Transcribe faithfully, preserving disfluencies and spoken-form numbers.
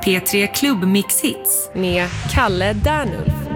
P tre Klubb Mix Hits med Kalle Dernulf.